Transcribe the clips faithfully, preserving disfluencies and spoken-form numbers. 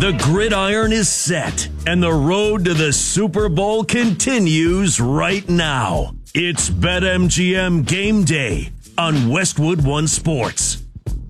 The gridiron is set, and the road to the Super Bowl continues right now. It's BetMGM Game Day on Westwood One Sports.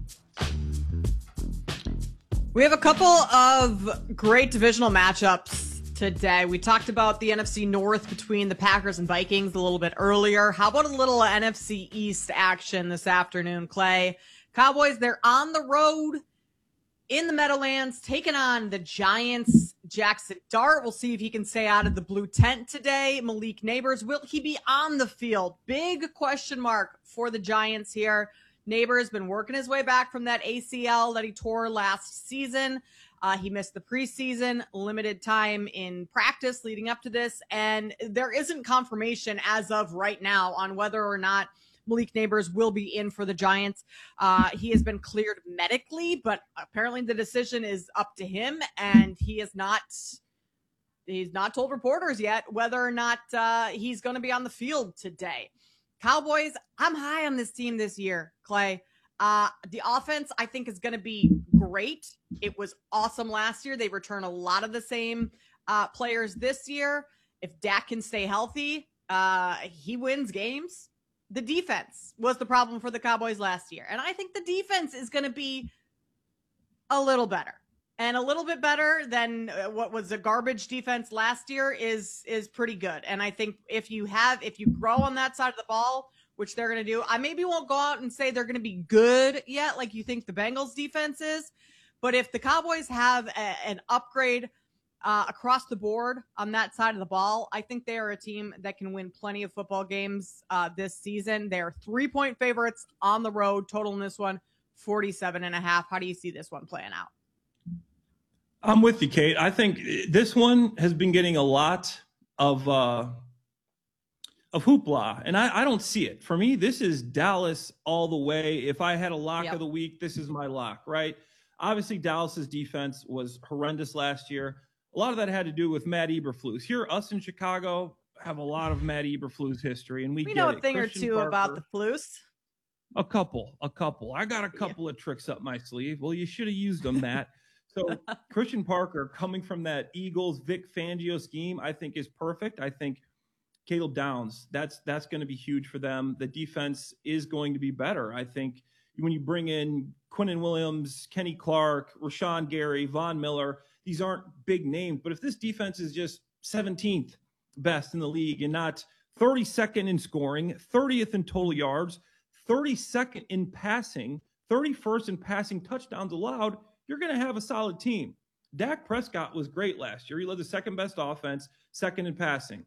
We have a couple of great divisional matchups today. We talked about the N F C North between the Packers and Vikings a little bit earlier. How about a little N F C East action this afternoon, Clay? Cowboys, they're on the road in the Meadowlands, taking on the Giants. Jackson Dart, we'll see if he can stay out of the blue tent today. Malik Neighbors, will he be on the field? Big question mark for the Giants here. Neighbors been working his way back from that A C L that he tore last season. Uh, he missed the preseason, limited time in practice leading up to this, and there isn't confirmation as of right now on whether or not Malik Neighbors will be in for the Giants. Uh, he has been cleared medically, but apparently the decision is up to him, and he is not he's not told reporters yet whether or not uh, he's going to be on the field today. Cowboys, I'm high on this team this year, Clay. Uh, the offense, I think, is going to be great. It was awesome last year. They return a lot of the same uh, players this year. If Dak can stay healthy, uh, he wins games. The defense was the problem for the Cowboys last year. And I think the defense is going to be a little better. And a little bit better than what was a garbage defense last year is is pretty good. And I think if you have, if you grow on that side of the ball, which they're going to do, I maybe won't go out and say they're going to be good yet, like you think the Bengals defense is. But if the Cowboys have a, an upgrade Uh, across the board on that side of the ball, I think they are a team that can win plenty of football games uh, this season. They are three-point favorites on the road. Total in this one, forty-seven and a half. How do you see this one playing out? I'm with you, Kate. I think this one has been getting a lot of uh, of hoopla, and I, I don't see it. For me, this is Dallas all the way. If I had a lock Yep. of the week, this is my lock, right? Obviously, Dallas's defense was horrendous last year. A lot of that had to do with Matt Eberflus. Here, us in Chicago have a lot of Matt Eberflus history, and we, We get know it. a thing Christian or two Parker, about the Flus. A couple, a couple. I got a couple yeah. of tricks up my sleeve. Well, you should have used them, Matt. So Christian Parker, coming from that Eagles Vic Fangio scheme, I think is perfect. I think Caleb Downs, that's that's going to be huge for them. The defense is going to be better. I think when you bring in Quinnen Williams, Kenny Clark, Rashawn Gary, Von Miller, these aren't big names, but if this defense is just seventeenth best in the league and not thirty-second in scoring, thirtieth in total yards, thirty-second in passing, thirty-first in passing touchdowns allowed, you're going to have a solid team. Dak Prescott was great last year. He led the second best offense, second in passing.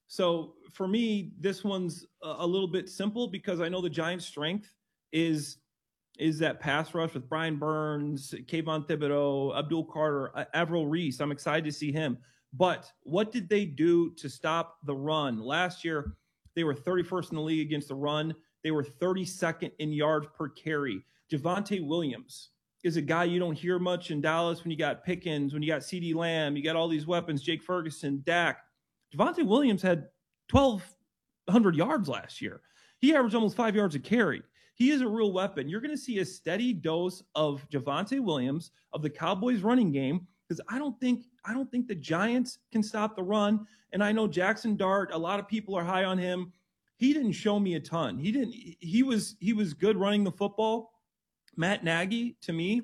So for me, this one's a little bit simple because I know the Giants' strength is is that pass rush with Brian Burns, Kayvon Thibodeau, Abdul Carter, uh, Avril Reese. I'm excited to see him. But what did they do to stop the run? Last year, they were thirty-first in the league against the run. They were thirty-second in yards per carry. Javonte Williams is a guy you don't hear much in Dallas when you got Pickens, when you got CeeDee Lamb, you got all these weapons, Jake Ferguson, Dak. Javonte Williams had twelve hundred yards last year. He averaged almost five yards a carry. He is a real weapon. You're going to see a steady dose of Javonte Williams, of the Cowboys running game, because I don't think I don't think the Giants can stop the run. And I know Jackson Dart, a lot of people are high on him. He didn't show me a ton. He didn't he was he was good running the football. Matt Nagy, to me,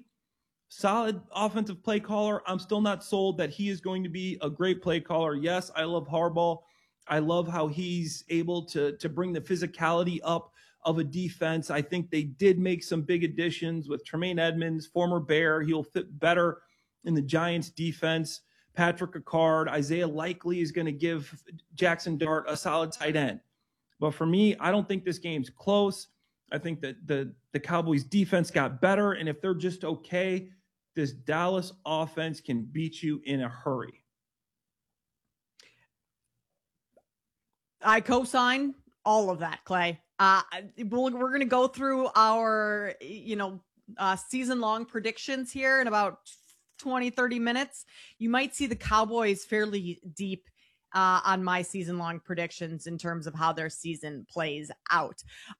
solid offensive play caller. I'm still not sold that he is going to be a great play caller. Yes, I love Harbaugh. I love how he's able to, to bring the physicality up of a defense. I think they did make some big additions with Tremaine Edmonds, former Bear. He'll fit better in the Giants defense. Patrick Ricard, Isaiah Likely is going to give Jackson Dart a solid tight end. But for me, I don't think this game's close. I think that the, the Cowboys defense got better. And if they're just okay, this Dallas offense can beat you in a hurry. I co-sign all of that, Clay. Uh, we're, we're going to go through our, you know, uh, season-long predictions here in about twenty, thirty minutes. You might see the Cowboys fairly deep uh, on my season-long predictions in terms of how their season plays out.